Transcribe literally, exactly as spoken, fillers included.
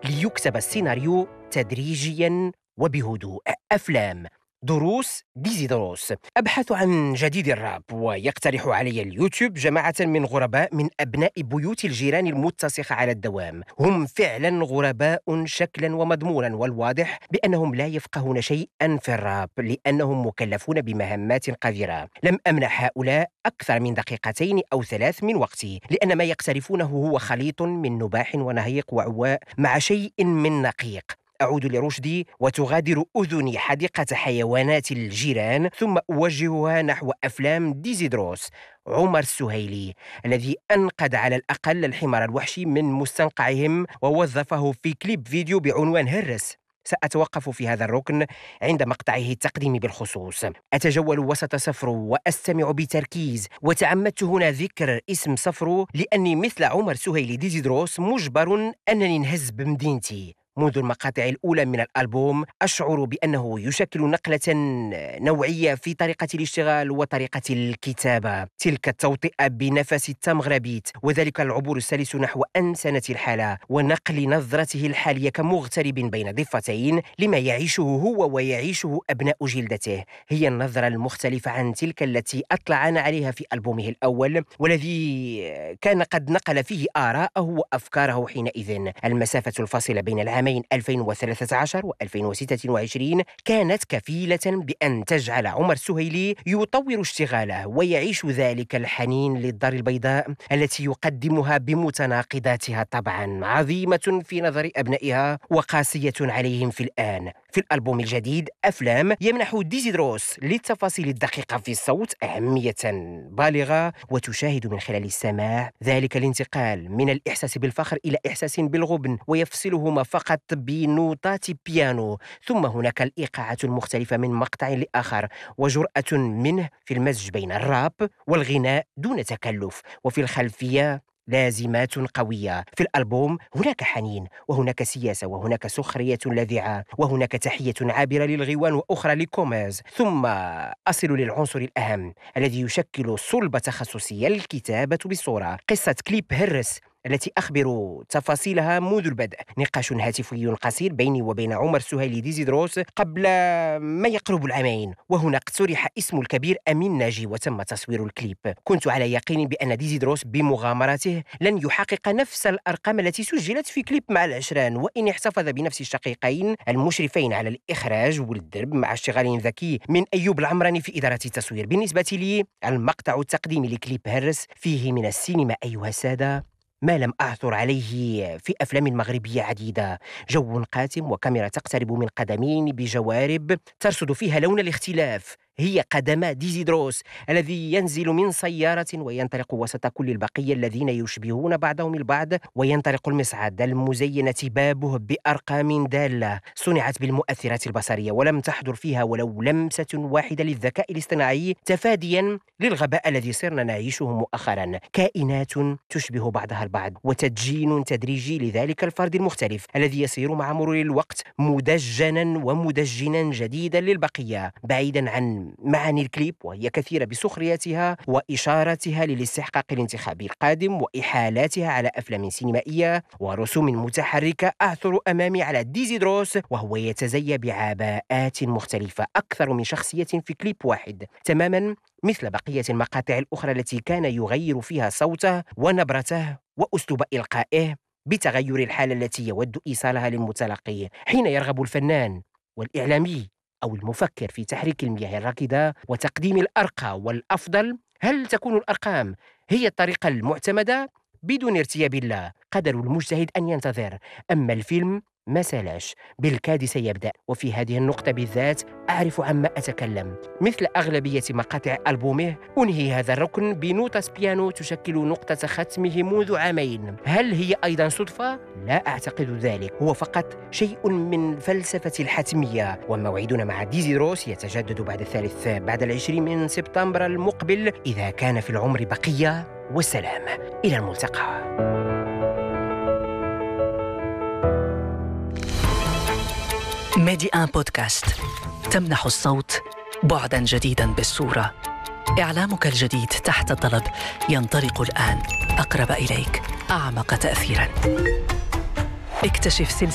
ليكتب السيناريو تدريجياً وبهدوء. أفلام دروس ديزيدروس. أبحث عن جديد الراب ويقترح علي اليوتيوب جماعة من غرباء من أبناء بيوت الجيران المتسخة على الدوام. هم فعلا غرباء شكلا ومضمونا، والواضح بأنهم لا يفقهون شيئا في الراب لأنهم مكلفون بمهمات قذرة. لم أمنح هؤلاء أكثر من دقيقتين أو ثلاث من وقتي، لأن ما يقترفونه هو خليط من نباح ونهيق وعواء مع شيء من نقيق. أعود لرشدي وتغادر أذني حديقة حيوانات الجيران، ثم أوجهها نحو أفلام ديزيدروس. عمر السهيلي الذي أنقذ على الأقل الحمار الوحشي من مستنقعهم ووظفه في كليب فيديو بعنوان هرس. سأتوقف في هذا الركن عند مقطعه التقديمي بالخصوص. أتجول وسط صفرو وأستمع بتركيز، وتعمدت هنا ذكر اسم صفرو لأني مثل عمر سهيلي ديزيدروس مجبر أنني انهز بمدينتي. منذ المقاطع الأولى من الألبوم أشعر بأنه يشكل نقلة نوعية في طريقة الاشتغال وطريقة الكتابة. تلك التوطئة بنفس التمغربيت، وذلك العبور السلس نحو أنسنة الحالة ونقل نظرته الحالية كمغترب بين ضفتين لما يعيشه هو ويعيشه أبناء جلدته، هي النظرة المختلفة عن تلك التي أطلعنا عليها في ألبومه الأول، والذي كان قد نقل فيه آراءه وأفكاره حينئذ. المسافة الفاصلة بين العامين ألفين وثلاثة عشر وألفين وستة وعشرين كانت كفيلة بأن تجعل عمر سهيلي يطور اشتغاله ويعيش ذلك الحنين للدار البيضاء التي يقدمها بمتناقضاتها طبعا، عظيمة في نظر أبنائها وقاسية عليهم في الآن. في الألبوم الجديد أفلام يمنح ديزيدروس للتفاصيل الدقيقة في الصوت أهمية بالغة، وتشاهد من خلال السماع ذلك الانتقال من الإحساس بالفخر إلى إحساس بالغبن، ويفصلهما فقط بنوتات بيانو. ثم هناك الإيقاعات المختلفة من مقطع لآخر، وجرأة منه في المزج بين الراب والغناء دون تكلف، وفي الخلفية لازمات قوية. في الألبوم هناك حنين، وهناك سياسة، وهناك سخرية لاذعة، وهناك تحية عابرة للغوان وأخرى لكوميز. ثم أصل للعنصر الأهم الذي يشكل صلب تخصصي الكتابة بالصورة. قصة كليب هرس التي أخبر تفاصيلها منذ البدء، نقاش هاتفي قصير بيني وبين عمر سهيلي ديزيدروس قبل ما يقرب العامين، وهنا اقترح اسم الكبير أمين ناجي وتم تصوير الكليب. كنت على يقين بأن ديزيدروس بمغامرته لن يحقق نفس الأرقام التي سجلت في كليب مع العشران، وإن احتفظ بنفس الشقيقين المشرفين على الإخراج والدرب مع اشتغال ذكي من أيوب العمراني في إدارة التصوير. بالنسبة لي المقطع التقديمي لكليب هرس فيه من السينما أيها السادة ما لم أعثر عليه في أفلام مغربية عديدة. جو قاتم وكاميرا تقترب من قدمين بجوارب ترصد فيها لون الاختلاف، هي قدم ديزيدروس الذي ينزل من سيارة وينطلق وسط كل البقية الذين يشبهون بعضهم البعض، وينطلق المصعد المزينة بابه بأرقام دالة صنعت بالمؤثرات البصرية ولم تحضر فيها ولو لمسة واحدة للذكاء الاصطناعي، تفاديا للغباء الذي صرنا نعيشه مؤخرا. كائنات تشبه بعضها البعض، وتدجين تدريجي لذلك الفرد المختلف الذي يصير مع مرور الوقت مدجنا ومدجنا جديدا للبقية، بعيدا عن معاني الكليب وهي كثيرة بسخريتها وإشارتها للاستحقاق الانتخابي القادم وإحالاتها على أفلام سينمائية ورسوم متحركة. أعثر أمامي على ديزيدروس وهو يتزيى بعباءات مختلفة، أكثر من شخصية في كليب واحد تماما مثل بقية المقاطع الأخرى التي كان يغير فيها صوته ونبرته وأسلوب إلقائه بتغير الحالة التي يود إيصالها للمتلقي. حين يرغب الفنان والإعلامي أو المفكر في تحريك المياه الراكدة وتقديم الأرقى والأفضل، هل تكون الأرقام هي الطريقة المعتمدة؟ بدون ارتياب الله، قدر المجتهد أن ينتظر، أما الفيلم ما سالاش بالكاد سيبدأ. وفي هذه النقطة بالذات أعرف عما أتكلم. مثل أغلبية مقاطع ألبومه أنهي هذا الركن بنوتة بيانو تشكل نقطة ختمه منذ عامين. هل هي أيضا صدفة؟ لا أعتقد ذلك، هو فقط شيء من فلسفة الحتمية. وموعدنا مع ديزيدروس يتجدد بعد الثالث بعد العشرين من سبتمبر المقبل إذا كان في العمر بقية. والسلام، إلى الملتقى. ميدي آن بودكاست تمنح الصوت بعداً جديداً بالصورة. إعلامك الجديد تحت الطلب ينطلق الآن، أقرب إليك، أعمق تأثيراً. اكتشف سلسلة